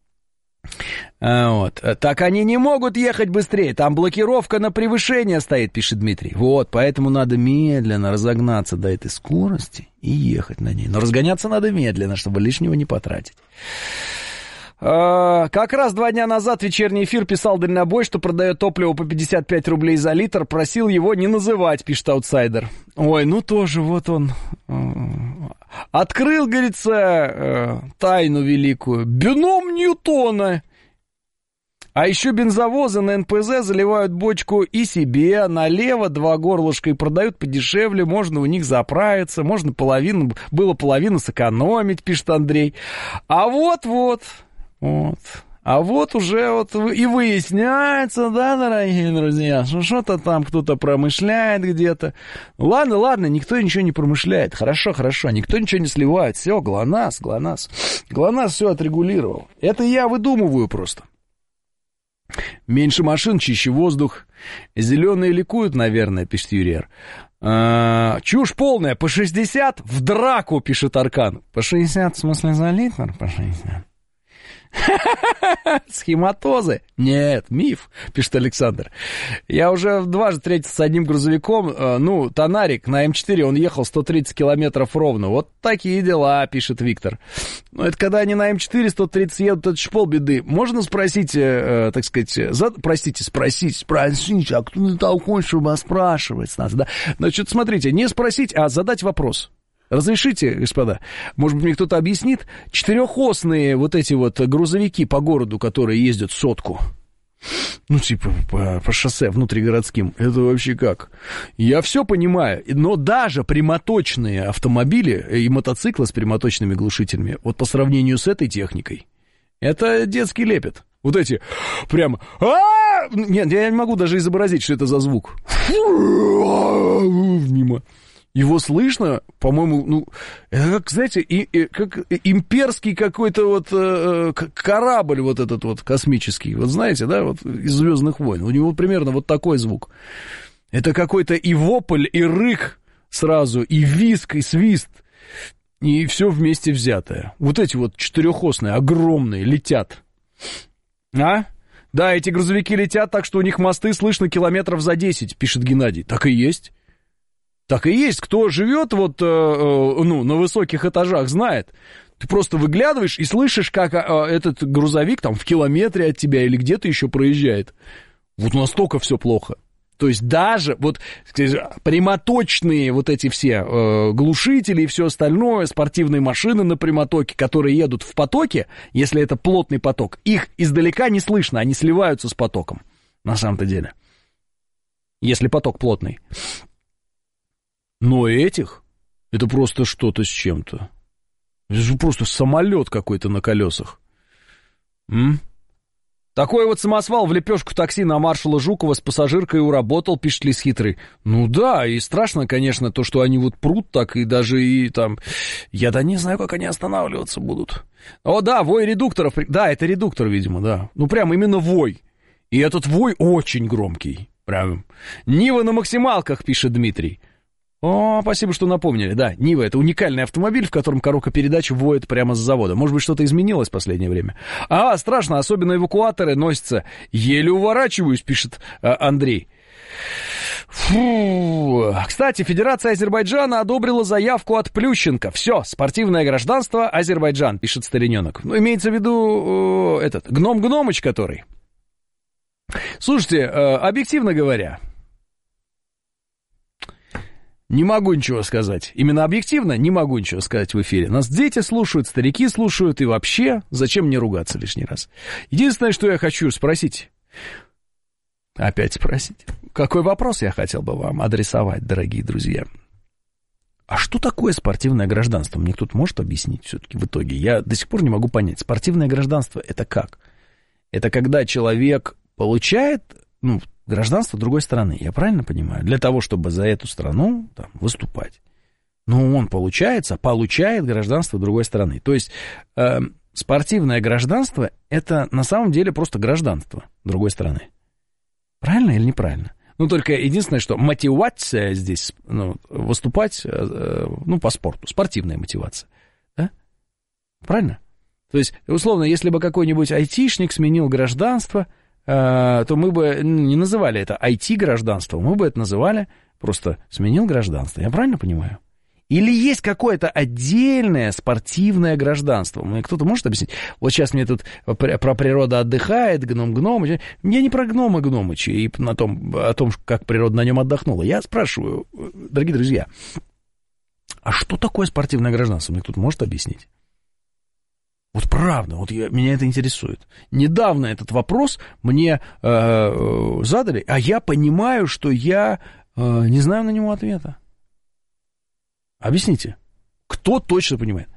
А вот. Так они не могут ехать быстрее, там блокировка на превышение стоит, пишет Дмитрий. Вот, поэтому надо медленно разогнаться до этой скорости и ехать на ней. Но разгоняться надо медленно, чтобы лишнего не потратить. А, как раз два дня назад вечерний эфир писал дальнобой, что продает топливо по пятьдесят пять рублей за литр, просил его не называть, пишет аутсайдер. Ой, ну тоже вот он открыл, говорится, тайну великую. Бином Ньютона. А еще бензовозы на эн пэ зэ заливают бочку и себе налево, два горлышка, и продают подешевле, можно у них заправиться, можно половину, было половину сэкономить, пишет Андрей. А вот-вот, вот, а вот уже вот и выясняется, да, дорогие друзья, что что-то там кто-то промышляет где-то. Ладно, ладно, никто ничего не промышляет, хорошо, хорошо, никто ничего не сливает, все, ГЛОНАСС, ГЛОНАСС, ГЛОНАСС все отрегулировал. Это я выдумываю просто. Меньше машин, чище воздух. Зеленые ликуют, наверное, пишет Юрий. А, чушь полная. По шестьдесят в драку, пишет Аркан. По шестьдесят, в смысле, за литр? По шестьдесят. Схематозы? Нет, миф, пишет Александр. Я уже дважды встретился с одним грузовиком, ну, Тонарик на эм четыре, он ехал сто тридцать километров ровно. Вот такие дела, пишет Виктор. Но это когда они на эм четыре сто тридцать едут, это ж полбеды. Можно спросить, э, так сказать, за... простите, спросить, спросить, а кто ты такой, чтобы спрашивать нас, да? Значит, смотрите, не спросить, а задать вопрос. Разрешите, господа, может быть, мне кто-то объяснит, четырехосные вот эти вот грузовики по городу, которые ездят сотку, ну, типа, по, по шоссе внутригородским, это вообще как? Я все понимаю, но даже прямоточные автомобили и мотоциклы с прямоточными глушителями, вот по сравнению с этой техникой, это детский лепет. Вот эти прям... Нет, я не могу даже изобразить, что это за звук. Мимо. Его слышно, по-моему, ну, это как, знаете, и, и, как имперский какой-то вот э, корабль вот этот вот космический, вот знаете, да, вот из «Звездных войн», у него примерно вот такой звук. Это какой-то и вопль, и рык сразу, и визг, и свист, и все вместе взятое. Вот эти вот четырехосные, огромные, летят. А? Да, эти грузовики летят так, что у них мосты слышно километров за десять, пишет Геннадий. Так и есть. Так и есть, кто живет вот, э, э, ну, на высоких этажах, знает. Ты просто выглядываешь и слышишь, как э, этот грузовик там в километре от тебя или где-то еще проезжает. Вот настолько все плохо. То есть даже вот прямоточные вот эти все э, глушители и все остальное, спортивные машины на прямотоке, которые едут в потоке, если это плотный поток, их издалека не слышно, они сливаются с потоком, на самом-то деле, если поток плотный. Но этих, это просто что-то с чем-то. Это же просто самолет какой-то на колесах. М? Такой вот самосвал в лепешку такси на маршала Жукова с пассажиркой уработал, пишет Лис Хитрый. Ну да, и страшно, конечно, то, что они вот прут так, и даже и там... Я да не знаю, как они останавливаться будут. О да, вой редукторов. Да, это редуктор, видимо, да. Ну прям именно вой. И этот вой очень громкий. Прям. Нива на максималках, пишет Дмитрий. О, спасибо, что напомнили. Да, Нива — это уникальный автомобиль, в котором коробка передач воет прямо с завода. Может быть, что-то изменилось в последнее время. А, страшно, особенно эвакуаторы носятся. Еле уворачиваюсь, пишет а, Андрей. Фу. Кстати, Федерация Азербайджана одобрила заявку от Плющенко. Все, спортивное гражданство Азербайджан, пишет стариненок. Ну, имеется в виду э, этот, Гном Гномыч, который. Слушайте, э, объективно говоря, не могу ничего сказать. Именно объективно не могу ничего сказать в эфире. Нас дети слушают, старики слушают, и вообще, зачем мне ругаться лишний раз? Единственное, что я хочу спросить, опять спросить, какой вопрос я хотел бы вам адресовать, дорогие друзья? А что такое спортивное гражданство? Мне кто-то может объяснить все-таки в итоге? Я до сих пор не могу понять. Спортивное гражданство — это как? Это когда человек получает, ну, гражданство другой страны, я правильно понимаю? Для того, чтобы за эту страну там выступать. Но он, получается, получает гражданство другой страны. То есть э, спортивное гражданство — это на самом деле просто гражданство другой страны. Правильно или неправильно? Ну, только единственное, что мотивация здесь, ну, выступать, э, ну, по спорту, спортивная мотивация. Да? Правильно? То есть, условно, если бы какой-нибудь айтишник сменил гражданство, то мы бы не называли это ай ти-гражданством, мы бы это называли просто сменил гражданство. Я правильно понимаю? Или есть какое-то отдельное спортивное гражданство? Мне кто-то может объяснить? Вот сейчас мне тут про природа отдыхает, гном-гном. Мне не про гнома Гномыча и на том, о том, как природа на нем отдохнула. Я спрашиваю, дорогие друзья, а что такое спортивное гражданство? Мне кто-то может объяснить? Вот правда, вот я, меня это интересует. Недавно этот вопрос мне э, задали, а я понимаю, что я э, не знаю на него ответа. Объясните, кто точно понимает?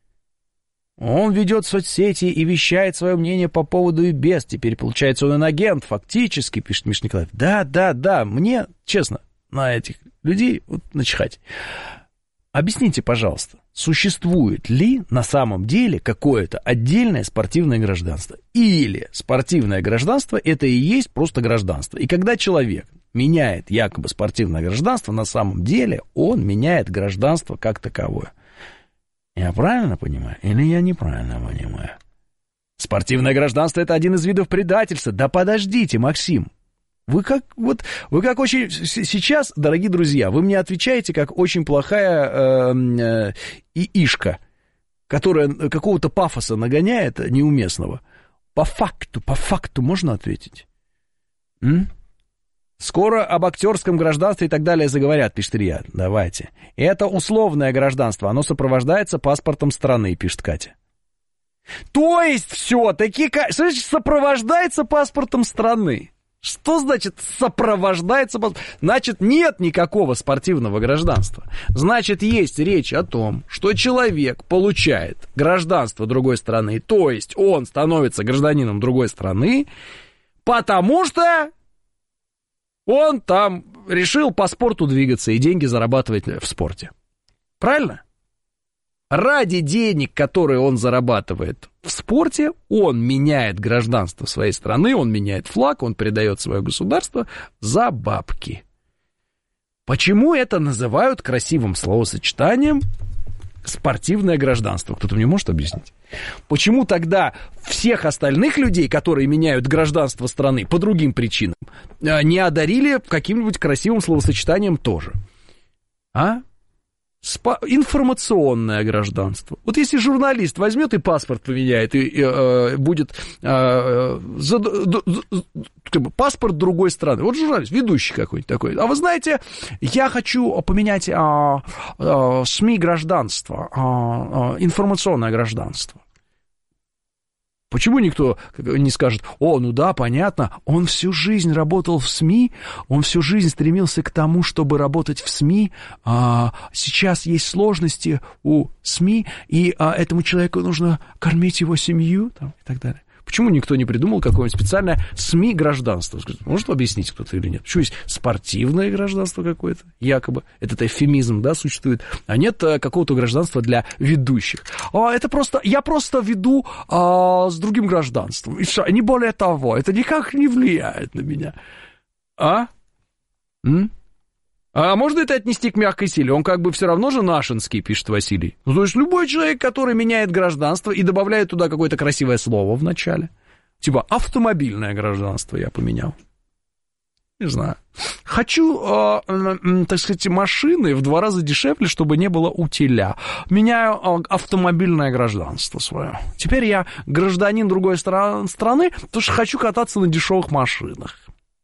Он ведет соцсети и вещает свое мнение по поводу и без. Теперь, получается, он инагент, фактически, пишет Миша Николаев. Да, да, да, мне, честно, на этих людей вот, начихать. Объясните, пожалуйста, существует ли на самом деле какое-то отдельное спортивное гражданство? Или спортивное гражданство — это и есть просто гражданство? И когда человек меняет якобы спортивное гражданство, на самом деле он меняет гражданство как таковое. Я правильно понимаю или я неправильно понимаю? Спортивное гражданство — это один из видов предательства. Да подождите, Максим. Вы как, вот, вы как очень... Сейчас, дорогие друзья, вы мне отвечаете, как очень плохая э, э, иишка, которая какого-то пафоса нагоняет неуместного. По факту, по факту можно ответить? М? Скоро об актерском гражданстве и так далее заговорят, пишет Илья. Давайте. Это условное гражданство, оно сопровождается паспортом страны, пишет Катя. То есть все-таки, слышите, сопровождается паспортом страны. Что значит сопровождается? Значит, нет никакого спортивного гражданства. Значит, есть речь о том, что человек получает гражданство другой страны, то есть он становится гражданином другой страны, потому что он там решил по спорту двигаться и деньги зарабатывать в спорте. Правильно? Ради денег, которые он зарабатывает в спорте, он меняет гражданство своей страны, он меняет флаг, он передает свое государство за бабки. Почему это называют красивым словосочетанием спортивное гражданство? Кто-то мне может объяснить? Почему тогда всех остальных людей, которые меняют гражданство страны по другим причинам, не одарили каким-нибудь красивым словосочетанием тоже? А? Спа- информационное гражданство. Вот если журналист возьмет и паспорт поменяет, и, и э, будет э, за, д, д, как бы паспорт другой страны. Вот журналист, ведущий какой-нибудь такой. А вы знаете, я хочу поменять э, э, СМИ гражданство, э, э, информационное гражданство. Почему никто не скажет: о, ну да, понятно, он всю жизнь работал в СМИ, он всю жизнь стремился к тому, чтобы работать в СМИ, а сейчас есть сложности у СМИ, и а, этому человеку нужно кормить его семью, там, и так далее. Почему никто не придумал какое-нибудь специальное СМИ гражданство? Может объяснить кто-то или нет? Почему есть спортивное гражданство какое-то, якобы, этот эвфемизм, да, существует, а нет какого-то гражданства для ведущих? А, это просто, я просто веду а, с другим гражданством, и все, не более того, это никак не влияет на меня. А? М? А можно это отнести к мягкой силе? Он как бы все равно же нашинский, пишет Василий. Ну, то есть любой человек, который меняет гражданство и добавляет туда какое-то красивое слово в начале. Типа автомобильное гражданство я поменял. Не знаю. Хочу, э, э, так сказать, машины в два раза дешевле, чтобы не было утиля. Меняю э, автомобильное гражданство свое. Теперь я гражданин другой стра- страны, потому что хочу кататься на дешевых машинах.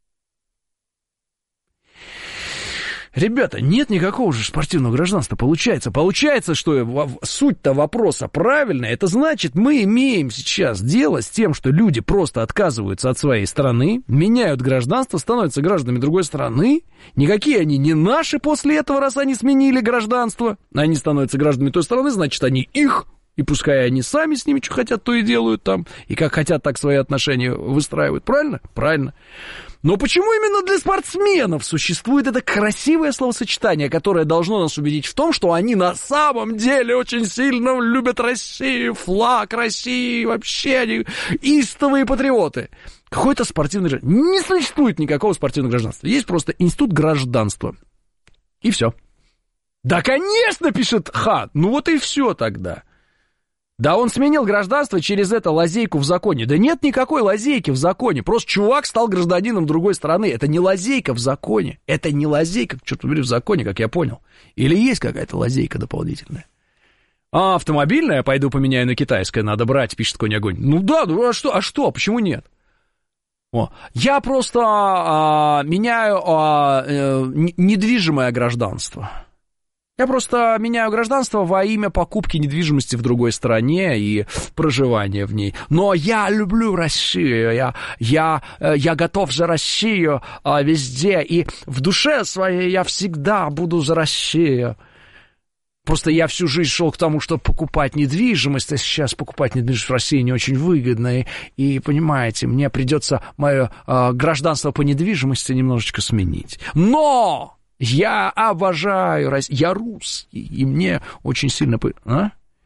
Ребята, нет никакого же спортивного гражданства. Получается, получается, что суть-то вопроса правильная. Это значит, мы имеем сейчас дело с тем, что люди просто отказываются от своей страны, меняют гражданство, становятся гражданами другой страны. Никакие они не наши после этого, раз они сменили гражданство. Они становятся гражданами той страны, значит, они их. И пускай они сами с ними что хотят, то и делают там. И как хотят, так свои отношения выстраивают. Правильно? Правильно. Но почему именно для спортсменов существует это красивое словосочетание, которое должно нас убедить в том, что они на самом деле очень сильно любят Россию, флаг России, вообще они истовые патриоты. Какое-то спортивное гражданство. Не существует никакого спортивного гражданства. Есть просто институт гражданства. И все. Да, конечно, пишет Ха. Ну вот и все тогда. Да он сменил гражданство через это лазейку в законе. Да нет никакой лазейки в законе. Просто чувак стал гражданином другой страны. Это не лазейка в законе. Это не лазейка, черт побери, в законе, как я понял. Или есть какая-то лазейка дополнительная? А автомобильное, пойду поменяю на китайское, надо брать, пишет Конь Огонь. Ну да, ну а что, а что, почему нет? О, я просто а, меняю а, а, недвижимое гражданство. Я просто меняю гражданство во имя покупки недвижимости в другой стране и проживания в ней. Но я люблю Россию, я, я, я готов за Россию а, везде, и в душе своей я всегда буду за Россию. Просто я всю жизнь шел к тому, чтобы покупать недвижимость, а сейчас покупать недвижимость в России не очень выгодно, и, и понимаете, мне придется мое а, гражданство по недвижимости немножечко сменить. Но... Я обожаю Россию, я русский, и мне очень сильно... А?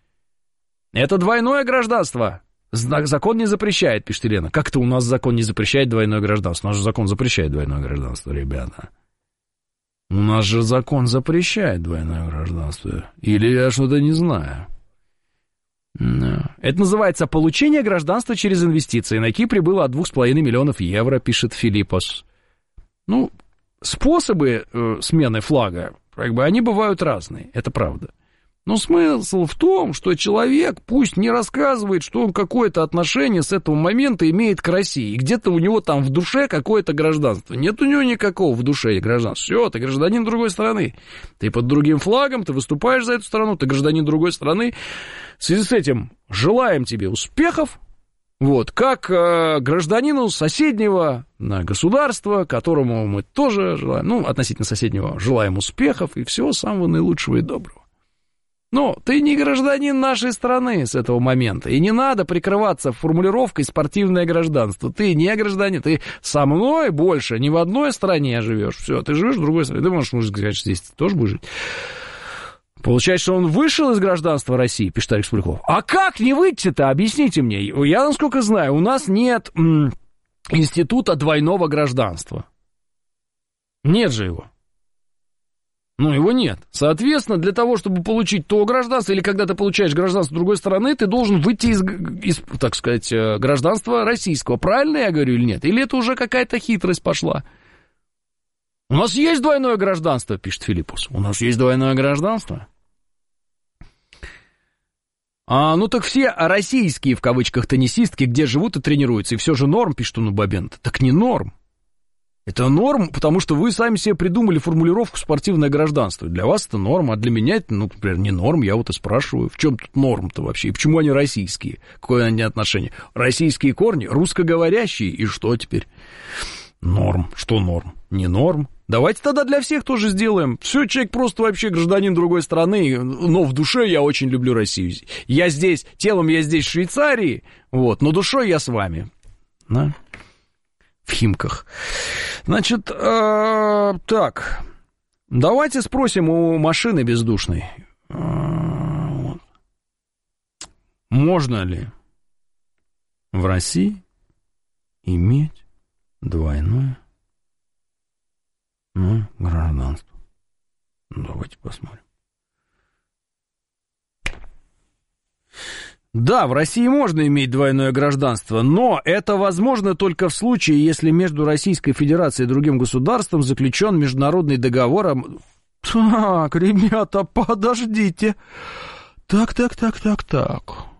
Это двойное гражданство. Закон не запрещает, пишет Елена. Как-то у нас закон не запрещает двойное гражданство. У нас же закон запрещает двойное гражданство, ребята. У нас же закон запрещает двойное гражданство. Или я что-то не знаю. Это называется получение гражданства через инвестиции. На Кипре было от двух с половиной миллионов евро, пишет Филиппос. Ну... Способы э, смены флага, как бы, они бывают разные, это правда. Но смысл в том, что человек пусть не рассказывает, что он какое-то отношение с этого момента имеет к России, и где-то у него там в душе какое-то гражданство. Нет у него никакого в душе гражданства. Все, ты гражданин другой страны. Ты под другим флагом, ты выступаешь за эту страну, ты гражданин другой страны. В связи с этим желаем тебе успехов. Вот, как э, гражданину соседнего э, государства, которому мы тоже желаем, ну, относительно соседнего, желаем успехов и всего самого наилучшего и доброго. Но ты не гражданин нашей страны с этого момента, и не надо прикрываться формулировкой «спортивное гражданство». Ты не гражданин, ты со мной больше не в одной стране живешь, все, ты живешь в другой стране, ты можешь, можешь сказать, что здесь ты тоже будешь жить. Получается, что он вышел из гражданства России, пишет Алекс Поляков. А как не выйти-то? Объясните мне. Я, насколько знаю, у нас нет м, института двойного гражданства. Нет же его. Ну, его нет. Соответственно, для того, чтобы получить то гражданство, или когда ты получаешь гражданство другой страны, ты должен выйти из, из, так сказать, гражданства российского. Правильно я говорю или нет? Или это уже какая-то хитрость пошла? У нас есть двойное гражданство, пишет Филиппус. У нас есть двойное гражданство. А, ну так все российские, в кавычках, теннисистки, где живут и тренируются, и все же норм, пишет он у Бабента. Так не норм. Это норм, потому что вы сами себе придумали формулировку «спортивное гражданство». Для вас это норм, а для меня это, ну, например, не норм. Я вот и спрашиваю, в чем тут норм-то вообще? И почему они российские? Какое они отношение? Российские корни, русскоговорящие, и что теперь? Норм. Что норм? Не норм. Давайте тогда для всех тоже сделаем. Все, человек просто вообще гражданин другой страны, но в душе я очень люблю Россию. Я здесь, телом я здесь в Швейцарии, вот, но душой я с вами. Да? В Химках. Значит, э, так, давайте спросим у машины бездушной. Э, вот. Можно ли в России иметь двойное, ну, гражданство? Давайте посмотрим. Да, в России можно иметь двойное гражданство, но это возможно только в случае, если между Российской Федерацией и другим государством заключен международный договор о... Так, ребята, подождите. Так, так, так, так, так.